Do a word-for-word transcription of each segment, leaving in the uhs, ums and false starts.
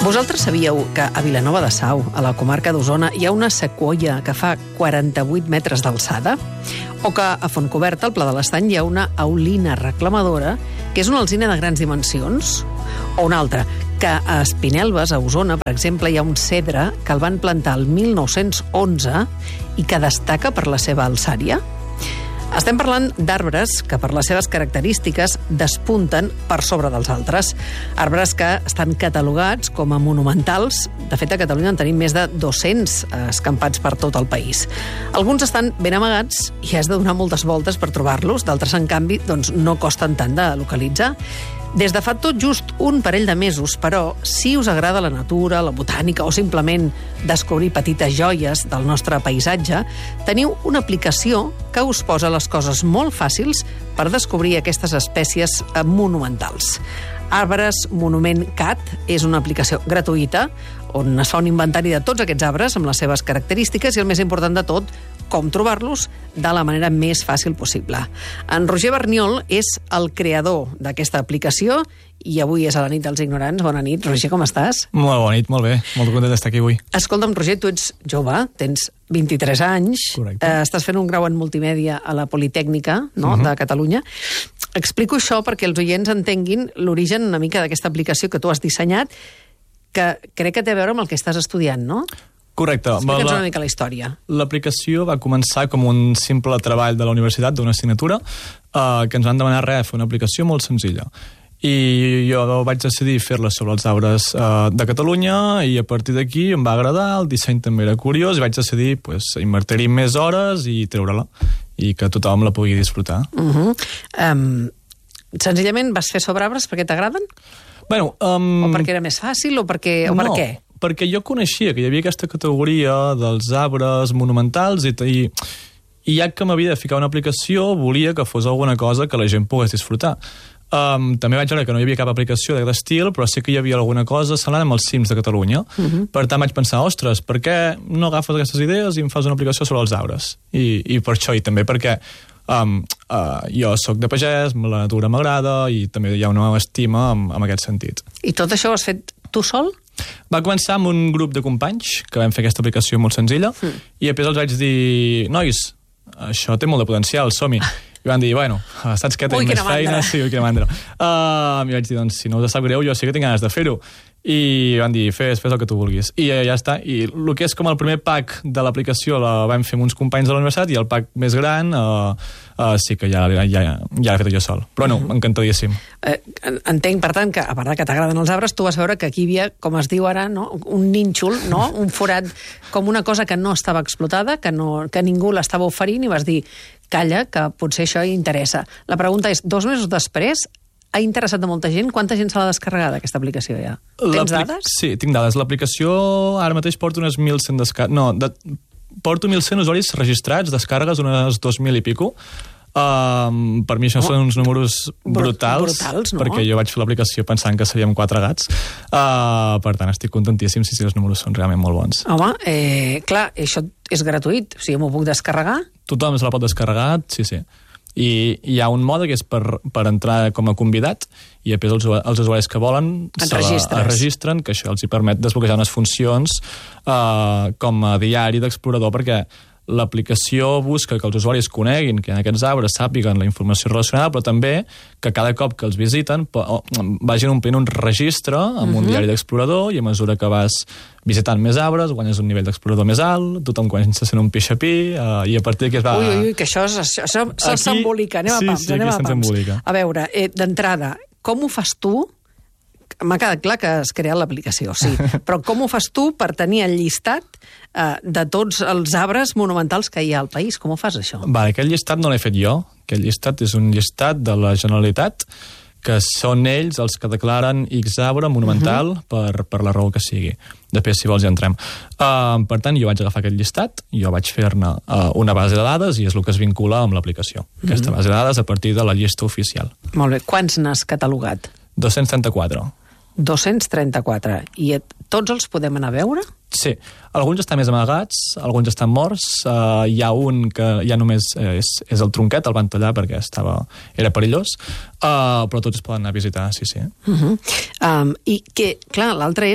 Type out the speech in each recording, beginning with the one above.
Vosaltres sabíeu que a Vilanova de Sau, a la comarca d'Osona, hi ha una sequoia que fa quaranta-vuit metres d'alçada? O que a Fontcoberta, al Pla de l'Estany, hi ha una aulina reclamadora, que és una alzina de grans dimensions? O una altra, que a Espinelves, a Osona, per exemple, hi ha un cedre que el van plantar el mil nou-cents onze i que destaca per la seva alçària? Estem parlant d'arbres que, per les seves característiques, despunten per sobre dels altres. Arbres que estan catalogats com a monumentals. De fet, a Catalunya en tenim més de dos-cents escampats per tot el país. Alguns estan ben amagats i has de donar moltes voltes per trobar-los. D'altres, en canvi, doncs, no costen tant de localitzar. Des de fa tot just un parell de mesos, però, si us agrada la natura, la botànica o simplement descobrir petites joies del nostre paisatge, teniu una aplicació que us posa les coses molt fàcils per descobrir aquestes espècies monumentals. Arbres Monument Cat és una aplicació gratuïta on es fa un inventari de tots aquests arbres amb les seves característiques i, el més important de tot, com trobar-los de la manera més fàcil possible. En Roger Barniol és el creador d'aquesta aplicació i avui és a la nit dels ignorants. Bona nit, Roger, com estàs? Molt bona nit, molt bé. Molt content d'estar aquí avui. Escolta'm, Roger, tu ets jove, tens vint-i-tres anys, Correcte. eh, estàs fent un grau en multimèdia a la Politècnica, no?, Mhm. de Catalunya. Explico això perquè els oients entenguin l'origen una mica d'aquesta aplicació que tu has dissenyat, que crec que té a veure amb el que estàs estudiant, no? Correcte. Explica'ns La- una mica la història. L'aplicació va començar com un simple treball de la universitat, d'una assignatura, eh, que ens van demanar res, fer una aplicació molt senzilla. I jo vaig decidir fer-la sobre els arbres eh, de Catalunya i a partir d'aquí em va agradar, el disseny també era curiós i vaig decidir pues, invertir-hi més hores i treure-la i que tothom la pugui disfrutar. Uh -huh. um, senzillament vas fer sobre arbres perquè t'agraden? Bueno, um, O perquè era més fàcil o perquè... O per no, què? perquè jo coneixia que hi havia aquesta categoria dels arbres monumentals i, i, i ja que m'havia de ficar una aplicació volia que fos alguna cosa que la gent pogués disfrutar. Um, també vaig veure que no hi havia cap aplicació d'aquest estil, però sí que hi havia alguna cosa semblant amb els cims de Catalunya. Uh-huh. Per tant vaig pensar, ostres, per què no agafes aquestes idees i em fas una aplicació sobre els arbres? I, i per això, i també perquè um, uh, jo sóc de pagès, la natura m'agrada i també hi ha una estima en, en aquest sentit. I tot això ho has fet tu sol? Va començar amb un grup de companys que vam fer aquesta aplicació molt senzilla mm. i després els vaig dir, nois, això té molt de potencial, som-hi. I van dir, bueno, saps què, tenim més feina? Sí, ui, quina mandra. Uh, I vaig dir, doncs, si no us sap greu, jo sí que tinc ganes de fer-ho. I van dir, fes, fes el que tu vulguis. I ja, ja està. I el que és com el primer pack de l'aplicació la vam fer amb uns companys de la universitat i el pack més gran uh, uh, sí que ja, ja, ja, ja l'he fet jo sol. Però no, encantadíssim. Eh, entenc, per tant, que a part que t'agraden els arbres, tu vas veure que aquí hi havia, com es diu ara, no? un nínxol, no? un forat, com una cosa que no estava explotada, que, no, que ningú l'estava oferint i vas dir, calla, que potser això interessa. La pregunta és, dos mesos després, ha interessat a molta gent? Quanta gent se l'ha descarregat, aquesta aplicació, ja? Tens dades? Sí, tinc dades. L'aplicació ara mateix porta unes mil cent descàrregues. No, de... porto mil cent usuaris registrats, descàrregues unes dos mil i pico. Um, per mi això oh. són uns números brutals, brutals no? perquè jo vaig fer l'aplicació pensant que seríem quatre gats. Uh, per tant, estic contentíssim si els números són realment molt bons. Home, eh, clar, això és gratuït, o sigui, m'ho puc descarregar? Tothom se la pot descarregar, sí, sí. I hi ha un mode que és per, per entrar com a convidat i després els, els usuaris que volen es, se la, es registren, que això els hi permet desbloquejar unes funcions uh, com a diari d'explorador, perquè l'aplicació busca que els usuaris coneguin que en aquests arbres sàpiguen la informació relacionada, però també que cada cop que els visiten vagin omplint un registre amb uh-huh. un diari d'explorador i a mesura que vas visitant més arbres, guanyes un nivell d'explorador més alt, tothom comença sent un pixapí uh, i a partir d'aquí es va... Ui, ui, ui, que això, això, això Aquí... s'embolica. Anem sí, a pams, sí, anem a pams. A veure, eh, d'entrada, com ho fas tu? M'ha quedat clar que has creat l'aplicació, sí. Però com ho fas tu per tenir el llistat eh, de tots els arbres monumentals que hi ha al país? Com ho fas, això? Vale, aquest llistat no l'he fet jo. Aquest llistat és un llistat de la Generalitat que són ells els que declaren X arbre monumental uh-huh. per, per la raó que sigui. Després, si vols, ja entrem. Uh, per tant, jo vaig agafar aquest llistat, jo vaig fer-ne uh, una base de dades i és el que es vincula amb l'aplicació. Uh-huh. Aquesta base de dades a partir de la llista oficial. Molt bé. Quants n'has catalogat? dos-cents trenta-quatre. dos-cents trenta-quatre. I tots els podem anar a veure? Sí. Alguns estan més amagats, alguns estan morts. Uh, hi ha un que ja només és, és el tronquet, el van tallar perquè estava, era perillós, uh, però tots es poden anar a visitar, sí, sí. Uh-huh. Um, I que, clar, l'altre és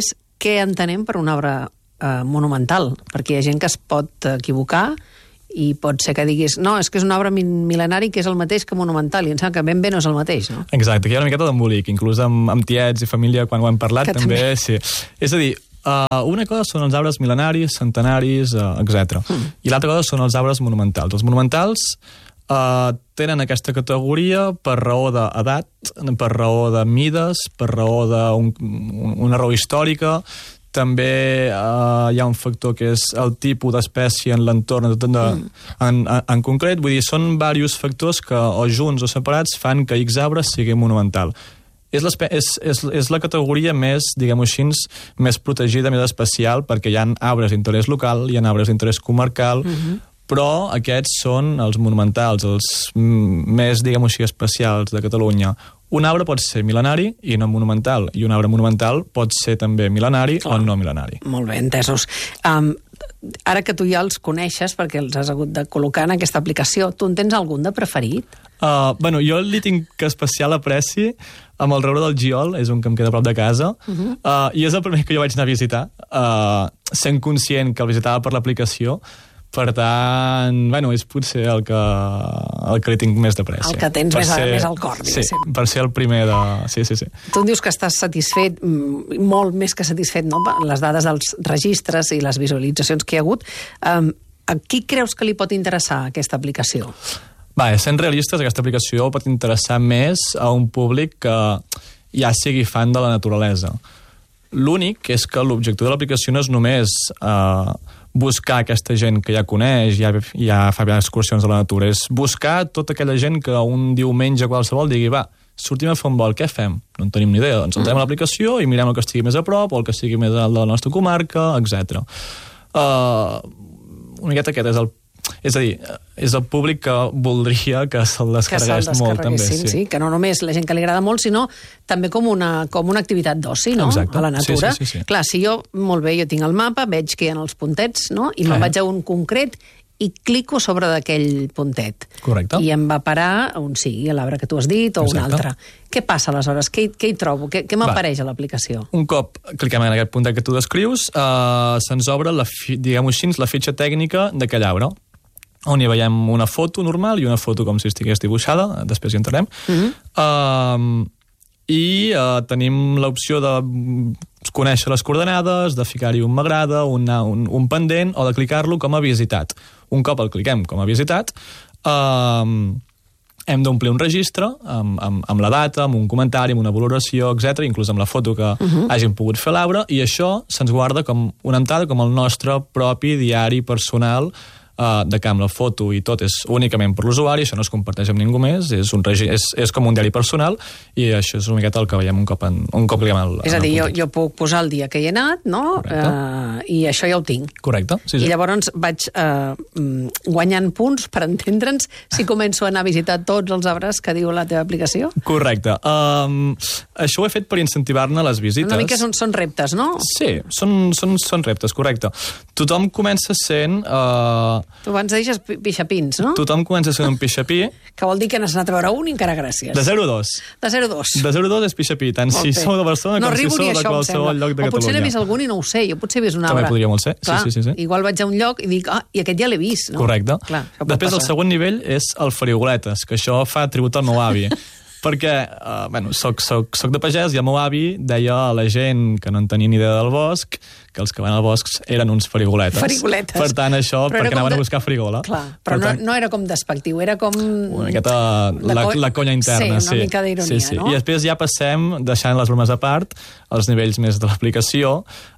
què entenem per una obra eh, monumental? Perquè hi ha gent que es pot equivocar i pot ser que diguis, no, és que és una obra mil·lenari que és el mateix que monumental, i em sembla que ben bé no és el mateix, no? Exacte, aquí hi ha una miqueta d'embolic, inclús amb, amb tiets i família, quan ho hem parlat, que també, també, sí. És a dir, uh, una cosa són els arbres mil·lenaris, centenaris, uh, etcètera. Mm. I l'altra cosa són els arbres monumentals. Els monumentals uh, tenen aquesta categoria per raó d'edat, per raó de mides, per raó d'una raó històrica. També eh, hi ha un factor que és el tipus d'espècie en l'entorn de, de, mm. en, en, en concret. Vull dir, són diversos factors que o junts o separats fan que X arbre sigui monumental. És, és, és, és la categoria més, diguem-ho així, més protegida, més especial, perquè hi ha arbres d'interès local, hi ha arbres d'interès comarcal, mm-hmm. però aquests són els monumentals, els més, diguem-ho així, especials de Catalunya. Un arbre pot ser mil·lenari i no monumental, i un arbre monumental pot ser també mil·lenari Clar. o no mil·lenari. Molt bé, entesos. Um, ara que tu ja els coneixes, perquè els has hagut de col·locar en aquesta aplicació, tu en tens algun de preferit? Uh, bueno, jo li tinc especial apreci amb el Roure del Giol, és un que em queda a prop de casa, uh-huh. uh, i és el primer que jo vaig anar a visitar, uh, sent conscient que el visitava per l'aplicació. Per tant, bueno, és potser el que, el que li tinc més de pressa. El que tens més, ser, més al cor, diguéssim. Sí, per ser el primer de... Sí, sí, sí. Tu em dius que estàs satisfet, molt més que satisfet, no?, les dades dels registres i les visualitzacions que hi ha hagut. Um, a qui creus que li pot interessar aquesta aplicació? Va, sent realistes, aquesta aplicació pot interessar més a un públic que ja sigui fan de la naturalesa. L'únic és que l'objectiu de l'aplicació no és només... Uh, buscar aquesta gent que ja coneix, ja, ja fa excursions a la natura, és buscar tota aquella gent que un diumenge qualsevol digui, va, sortim a fer un vol, què fem? No en tenim ni idea, ens entrem a l'aplicació i mirem el que estigui més a prop o el que estigui més a la nostra comarca, etcètera. Uh, una miqueta aquest és el És a dir, és el públic que voldria que se'l descarregués molt, també. Sí. sí, que no només la gent que li agrada molt, sinó també com una, com una activitat d'oci, no?, Exacte. A la natura. Sí, sí, sí, sí. Clar, si jo, molt bé, jo tinc el mapa, veig que hi ha els puntets, no?, i me'n eh. vaig a un concret i clico sobre d'aquell puntet. Correcte. I em va parar on sigui, a l'arbre que tu has dit, o Exacte. un altre. Què passa aleshores? Què, què hi trobo? Què, què m'apareix a l'aplicació? Un cop cliquem en aquest puntet que tu descrius, uh, se'ns obre, la fi, diguem-ho així, la fitxa tècnica d'aquell arbre, on hi veiem una foto normal i una foto com si estigués dibuixada, després hi entrarem, uh-huh. uh, i uh, tenim l'opció de conèixer les coordenades, de ficar-hi un m'agrada, un, un, un pendent, o de clicar-lo com a visitat. Un cop el cliquem com a visitat, uh, hem d'omplir un registre amb, amb, amb la data, amb un comentari, amb una valoració, etcètera, inclús amb la foto que uh-huh. hàgim pogut fer a l'arbre, i això se'ns guarda com una entrada com el nostre propi diari personal, Uh, de que amb la foto i tot és únicament per l'usuari, això no es comparteix amb ningú més, és, un regi- és, és com un diari personal, i això és una miqueta el que veiem un cop, en, un cop cliquem el, és a dir, jo, jo puc posar el dia que hi he anat, no? Uh, i això ja ho tinc. Correcte. Sí, sí. I llavors vaig uh, guanyant punts per entendre'ns si començo a anar a visitar tots els arbres que diu la teva aplicació? Correcte. Um, això ho he fet per incentivar-ne les visites. Una mica són, són reptes, no? Sí, són, són, són reptes, correcte. Tothom comença sent... Uh, Tu abans deixes pixapins, no? Tothom comença sent un pixapí. Que vol dir que n'has anat a veure un i encara gràcies. De zero a dos. De zero a dos. De zero a dos és pixapí, tant si sou de Barcelona no, com si sou de això, qualsevol lloc de Catalunya. O potser n'he vist algun i no ho sé, jo potser he vist un arbre. També podria molt ser, Clar, sí, sí, sí. Igual vaig a un lloc i dic, ah, i aquest ja l'he vist, no? Correcte. Clar, després el segon nivell és el farigoletes, que això fa tribut al meu avi. Perquè, uh, bueno, soc, soc, soc de pagès i el meu avi deia a la gent que no en tenia ni idea del bosc que els que van al bosc eren uns farigoletes. Farigoletes. Per tant, això, però perquè anaven de... a buscar frigola. Clar, però per tant, no, no era com despectiu, era com... Una miqueta la, la conya interna. Sí, una sí. mica d'ironia, sí, sí. no? I després ja passem, deixant les bromes a part, als nivells més de l'aplicació.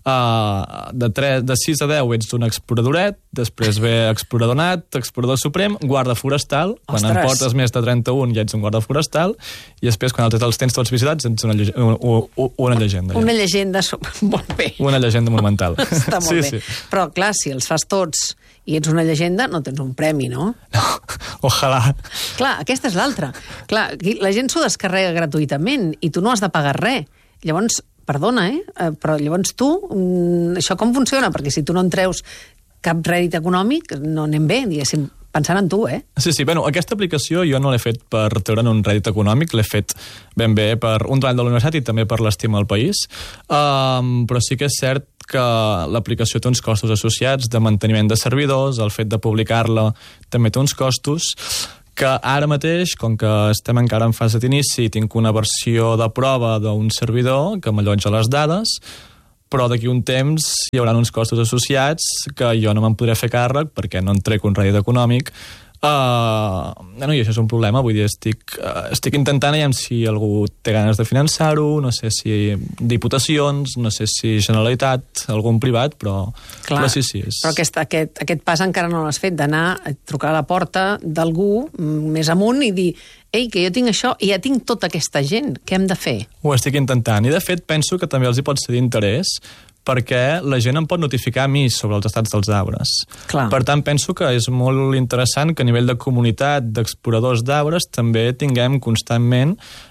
Uh, de, tres, de sis a deu ets un exploradoret, després ve explorador nat, explorador suprem, guarda forestal, quan Ostres. en portes més de trenta-un ja ets un guarda forestal, i després, quan els tens tots visitats, ets una, llegenda, una, una llegenda. Una ja. llegenda, molt bé. Una llegenda monumental. Està molt sí, bé. sí. Però, clar, si els fas tots i ets una llegenda, no tens un premi, no? No, ojalà. Clar, aquesta és l'altra. Clar, la gent s'ho descarrega gratuïtament i tu no has de pagar res. Llavors, perdona, eh? Però llavors tu, això com funciona? Perquè si tu no en treus cap rèdit econòmic, no anem bé, diguéssim. pensant en tu, eh? Sí, sí, bueno, aquesta aplicació jo no l'he fet per treure'n un rèdit econòmic, l'he fet ben bé per un treball de la universitat i també per l'estima al país, um, però sí que és cert que l'aplicació té uns costos associats de manteniment de servidors, el fet de publicar-la també té uns costos, que ara mateix, com que estem encara en fase d'inici, tinc una versió de prova d'un servidor que m'allotja les dades, però d'aquí un temps hi haurà uns costos associats que jo no me'n podré fer càrrec perquè no en trec un rèdit econòmic. Uh, no, i això és un problema, vull dir, estic, uh, estic intentant aviam si algú té ganes de finançar-ho, no sé si diputacions, no sé si Generalitat, algun privat, però, Clar, però sí, sí. És... Però aquest, aquest, aquest pas encara no l'has fet, d'anar a trucar a la porta d'algú més amunt i dir ei, que jo tinc això i ja tinc tota aquesta gent, què hem de fer? Ho estic intentant, i de fet penso que també els hi pot ser d'interès perquè la gent em pot notificar a mi sobre els estats dels arbres. Clar. Per tant, penso que és molt interessant que a nivell de comunitat d'exploradors d'arbres també tinguem constantment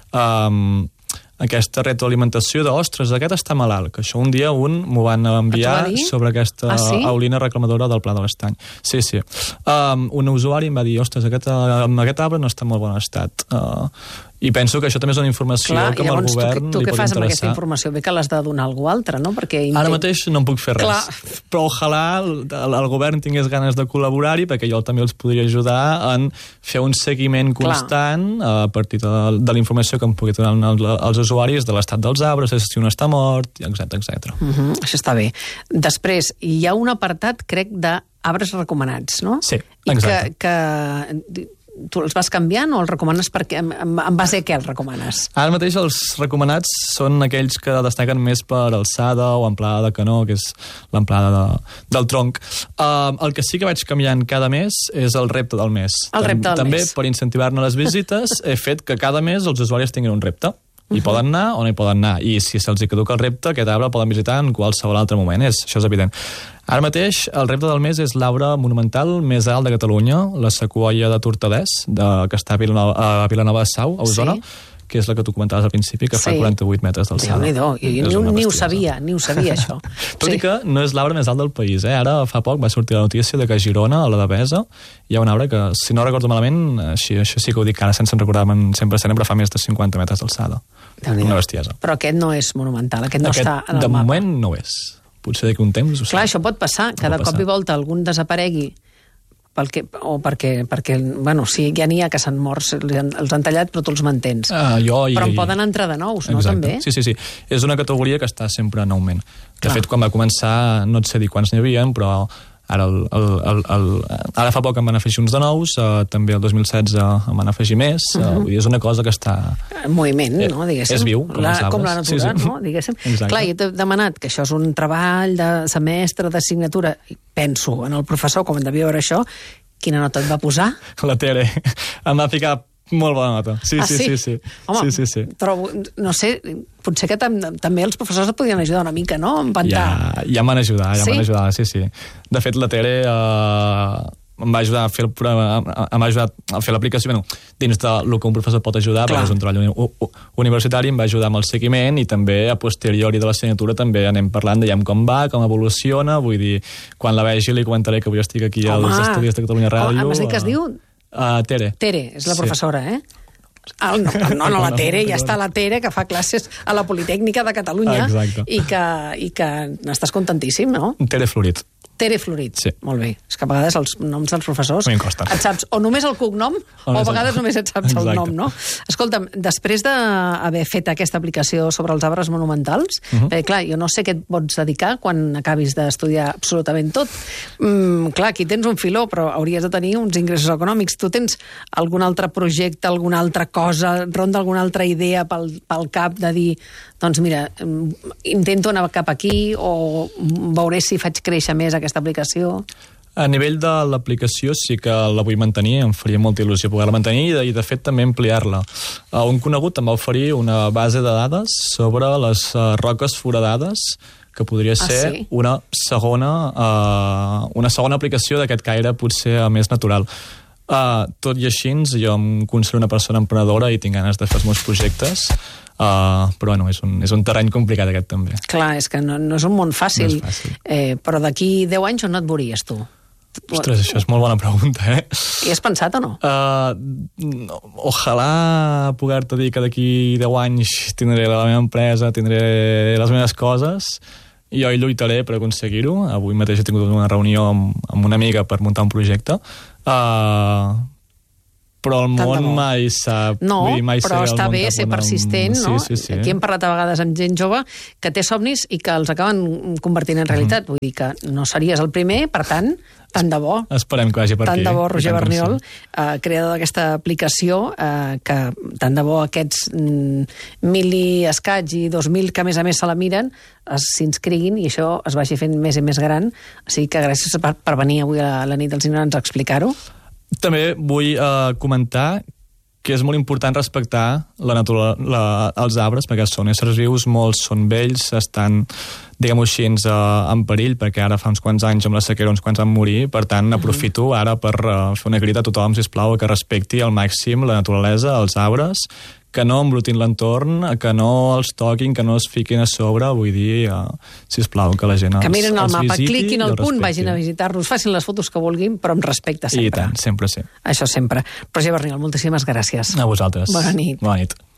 um, aquesta retroalimentació de, ostres, aquest està malalt, que això un dia un m'ho van enviar sobre aquesta ah, sí? aulina reclamadora del Pla de l'Estany. Sí, sí. Um, un usuari em va dir, ostres, aquest, aquest arbre no està en molt bon estat. Uh, I penso que això també és una informació Clar, que al govern tu, tu li pot interessar. què fas amb aquesta informació? Bé que l'has de donar a algú altre, no? Perquè intent... Ara mateix no en puc fer res. Clar. Però ojalà el, el govern tingués ganes de col·laborar-hi, perquè jo també els podria ajudar en fer un seguiment constant Clar. a partir de, de la informació que em pugui donar els, els usuaris de l'estat dels arbres, si un està mort, etcètera etcètera. Uh -huh, això està bé. Després, hi ha un apartat, crec, d'arbres recomanats, no? Sí, exacte. I que... que tu els vas canviant o els recomanes perquè, en, en base a què els recomanes? Ara mateix els recomanats són aquells que destaquen més per alçada o amplada de canó, que és l'amplada de, del tronc. Uh, el que sí que vaig canviant cada mes és el repte del mes. El repte del També, mes. per incentivar-ne les visites, he fet que cada mes els usuaris tinguin un repte. Hi uh -huh. poden anar o no hi poden anar. I si se'ls caduca el repte, aquest arbre el poden visitar en qualsevol altre moment. És, això és evident. Ara mateix, el repte del mes és l'arbre monumental més alt de Catalunya, la sequoia de Tortadès, de, que està a Vilanova, a Vilanova de Sau, a Osona, sí. que és la que tu comentaves al principi, que sí. fa quaranta-vuit metres d'alçada. Déu-n'hi-do, jo ni, ni ho sabia, ni ho sabia, això. Tot sí. i que no és l'arbre més alt del país, eh? Ara fa poc va sortir la notícia de que a Girona, a la Devesa, hi ha un arbre que, si no recordo malament, així, això sí que ho dic ara sense recordar-me'n cent per cent, però fa més de cinquanta metres d'alçada. Una bestiesa. Però aquest no és monumental, aquest no aquest, està en el de mapa. De moment no és. Potser d'aquí un temps ho sé. Clar, això pot passar, que de cop i volta algun desaparegui pel que, o perquè, perquè bueno, sí, ja n'hi ha que s'han mort, els han tallat, però tu els mantens. Uh, jo i, però en poden entrar de nous, no, exacte. també? Sí, sí, sí. És una categoria que està sempre en augment. De Clar. fet, quan va començar, no et sé dir quants n'hi havia, però ara, el, el, el, el, ara fa poc em van afegir uns de nous, uh, també el dos mil setze em van afegir més, uh -huh. uh, vull dir, és una cosa que està... En moviment, no, diguéssim. És viu, com la, els arbres. Com la natura, sí, sí. no, diguéssim. Exacte. Clar, jo t'he demanat que això és un treball de semestre, d'assignatura, i penso en el professor, com en devia veure això, quina nota et va posar? La Tere em va ficar molt bona nota. Sí, ah, sí, sí, sí, sí. Home, sí, sí, sí. trobo, no sé, potser que tam també els professors et podien ajudar una mica, no? Ja, ja m'han ajudat, ja sí? m'han ajudat, sí, sí. De fet, la Tere eh, em va ajudar a fer el programa, em va ajudar a fer l'aplicació, bueno, dins del que un professor pot ajudar, Clar. perquè és un treball universitari, em va ajudar amb el seguiment i també a posteriori de l'assignatura també anem parlant de com va, com evoluciona, vull dir, quan la vegi li comentaré que avui estic aquí Home. als estudis de Catalunya Ràdio. Home, dit que es diu? Uh, Tere. Tere, és la professora, sí. eh? Ah, no, no, no, la Tere, ja està la Tere, que fa classes a la Politècnica de Catalunya i que, i que n'estàs contentíssim, no? Tere Florit. Tere Florit, sí. Molt bé. És que a vegades els noms dels professors et saps o només el cognom o, o a vegades només et saps Exacte. el nom, no? Escolta'm, després d'haver fet aquesta aplicació sobre els arbres monumentals, uh -huh. eh, clar, jo no sé què et pots dedicar quan acabis d'estudiar absolutament tot. Mm, clar, aquí tens un filó, però hauries de tenir uns ingressos econòmics. Tu tens algun altre projecte, alguna altra cosa, ronda alguna altra idea pel, pel cap de dir, doncs mira, intento anar cap aquí o veuré si faig créixer més aquesta aplicació? A nivell de l'aplicació sí que la vull mantenir, em faria molta il·lusió poder-la mantenir i de, i de fet també ampliar-la. Uh, un conegut em va oferir una base de dades sobre les uh, roques foradades que podria ser ah, sí? una segona uh, una segona aplicació d'aquest caire potser més natural. Uh, tot i així, jo em considero una persona emprenedora i tinc ganes de fer els meus projectes, uh, però bueno, és un, és un terreny complicat aquest també. Clar, és que no, no és un món fàcil, no és fàcil. Eh, però d'aquí deu anys on no et veuries tu? Ostres, això és molt bona pregunta, eh? Hi has pensat o no? Uh, ojalà poder-te dir que d'aquí deu anys tindré la meva empresa, tindré les meves coses, i jo hi lluitaré per aconseguir-ho. Avui mateix he tingut una reunió amb, amb una amiga per muntar un projecte. Uh, però el món mai sap... No, vull dir, mai però està bé ser una... persistent, no? Sí, sí, sí. Aquí hem parlat a vegades amb gent jove que té somnis i que els acaben convertint en realitat. Mm. Vull dir que no series el primer, per tant, tant de bo. Esperem que vagi per tant aquí. Tant de bo, Roger Barniol, eh, creador d'aquesta aplicació, eh, que tant de bo aquests mm, mil i escaig i dos mil que a més a més se la miren s'inscriguin i això es vagi fent més i més gran. O sigui que gràcies per, per venir avui a la nit dels ignorants a explicar-ho. També vull uh, comentar que és molt important respectar la natura, la, els arbres, perquè són éssers vius, molts són vells, estan, diguem-ho així, uh, en perill, perquè ara fa uns quants anys amb la sequera uns quants van morir, per tant uh-huh. aprofito ara per uh, fer una crida a tothom, sisplau, que respecti al màxim la naturalesa, els arbres, que no embrutin l'entorn, que no els toquin, que no es fiquin a sobre, vull dir, uh, sisplau, que la gent els, que miren el mapa, visiti, cliquin al punt, vagin a visitar-los, facin les fotos que vulguin, però amb respecte sempre. I tant, sempre sí. Això sempre. Roger Barniol, moltíssimes gràcies. A vosaltres. Bona nit. Bona nit.